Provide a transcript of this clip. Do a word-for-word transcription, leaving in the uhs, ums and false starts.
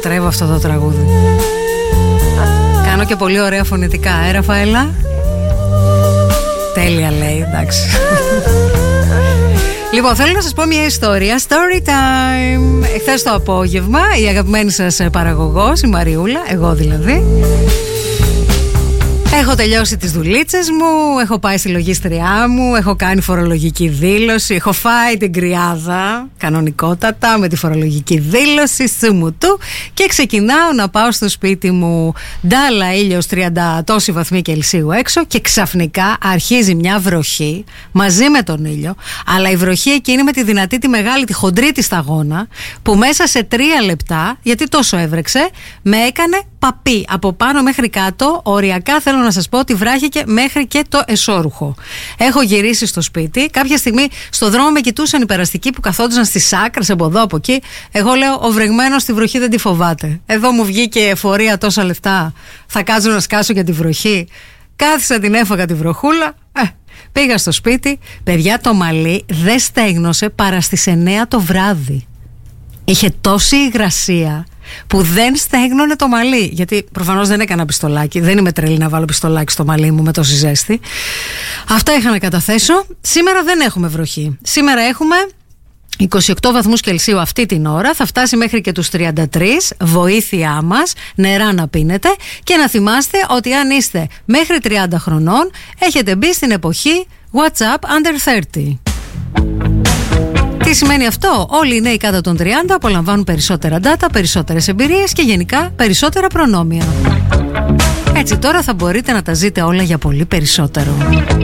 λατρεύω αυτό το τραγούδι. Κάνω και πολύ ωραία φωνητικά, ε Ραφαέλα? Τέλεια λέει, εντάξει. Λοιπόν, θέλω να σας πω μια ιστορία. Story time. Εχθές το απόγευμα η αγαπημένη σας παραγωγός, η Μαριούλα, εγώ δηλαδή, έχω τελειώσει τις δουλίτσες μου, έχω πάει στη λογίστριά μου, έχω κάνει φορολογική δήλωση, έχω φάει την κρυάδα κανονικότατα με τη φορολογική δήλωση σουμουτού και ξεκινάω να πάω στο σπίτι μου. Ντάλα ήλιος, τριάντα τόσοι βαθμοί Κελσίου έξω και ξαφνικά αρχίζει μια βροχή μαζί με τον ήλιο, αλλά η βροχή εκείνη με τη δυνατή, τη μεγάλη, τη χοντρή τη σταγόνα που μέσα σε τρία λεπτά, γιατί τόσο έβρεξε, με έκανε παπί από πάνω μέχρι κάτω. Οριακά θέλω να σας πω ότι βράχηκε μέχρι και το εσώρουχο. Έχω γυρίσει στο σπίτι. Κάποια στιγμή στο δρόμο με κοιτούσαν οι περαστικοί που καθόντουσαν στις άκρες από εδώ από εκεί. Εγώ λέω: ο βρεγμένος στη βροχή δεν τη φοβάται. Εδώ μου βγήκε εφορία τόσα λεφτά. Θα κάτσω να σκάσω για τη βροχή. Κάθισα, την έφαγα τη βροχούλα. Ε, πήγα στο σπίτι. Παιδιά, το μαλλί δεν στέγνωσε παρά στις εννέα το βράδυ. Είχε τόση υγρασία που δεν στέγνωνε το μαλλί. Γιατί προφανώς δεν έκανα πιστολάκι. Δεν είμαι τρελή να βάλω πιστολάκι στο μαλλί μου με τόση ζέστη. Αυτά είχα να καταθέσω. Σήμερα δεν έχουμε βροχή. Σήμερα έχουμε είκοσι οκτώ βαθμούς Κελσίου αυτή την ώρα. Θα φτάσει μέχρι και τους τριάντα τρεις. Βοήθειά μας, νερά να πίνετε. Και να θυμάστε ότι αν είστε μέχρι τριάντα χρονών, έχετε μπει στην εποχή WhatsApp Under τριάντα. Τι σημαίνει αυτό? Όλοι οι νέοι κάτω των τριάντα απολαμβάνουν περισσότερα data, περισσότερες εμπειρίες και γενικά περισσότερα προνόμια. Έτσι τώρα θα μπορείτε να τα ζείτε όλα για πολύ περισσότερο.